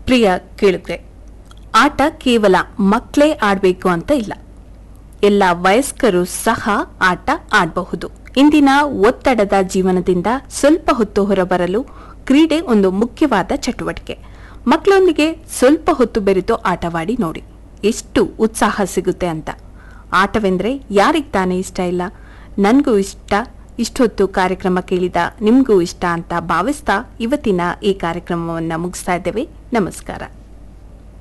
ಪ್ರಿಯ ಕೇಳುತ್ತೆ, ಆಟ ಕೇವಲ ಮಕ್ಕಳೇ ಆಡಬೇಕು ಅಂತ ಇಲ್ಲ, ಎಲ್ಲ ವಯಸ್ಕರು ಸಹ ಆಟ ಆಡಬಹುದು. ಇಂದಿನ ಒತ್ತಡದ ಜೀವನದಿಂದ ಸ್ವಲ್ಪ ಹೊತ್ತು ಹೊರಬರಲು ಕ್ರೀಡೆ ಒಂದು ಮುಖ್ಯವಾದ ಚಟುವಟಿಕೆ. ಮಕ್ಕಳೊಂದಿಗೆ ಸ್ವಲ್ಪ ಹೊತ್ತು ಬೆರೆತು ಆಟವಾಡಿ ನೋಡಿ, ಎಷ್ಟು ಉತ್ಸಾಹ ಸಿಗುತ್ತೆ ಅಂತ. ಆಟವೆಂದ್ರೆ ಯಾರಿಗೆ ತಾನೇ ಇಷ್ಟ ಇಲ್ಲ? ನನಗೂ ಇಷ್ಟ. ಇಷ್ಟೊತ್ತು ಕಾರ್ಯಕ್ರಮ ಕೇಳಿದ ನಿಮಗೂ ಇಷ್ಟ ಅಂತ ಭಾವಿಸ್ತಾ ಇವತ್ತಿನ ಈ ಕಾರ್ಯಕ್ರಮವನ್ನು ಮುಗಿಸ್ತಾ ಇದ್ದೇವೆ. ನಮಸ್ಕಾರ.